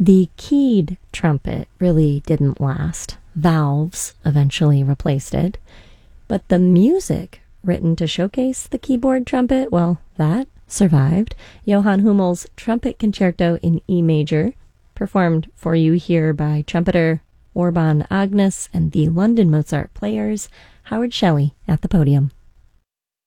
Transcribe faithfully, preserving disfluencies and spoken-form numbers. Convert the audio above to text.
The keyed trumpet really didn't last. Valves eventually replaced it. But the music written to showcase the keyboard trumpet, well, that survived. Johann Hummel's Trumpet Concerto in E major, performed for you here by trumpeter Orban Agnes and the London Mozart Players, Howard Shelley at the podium.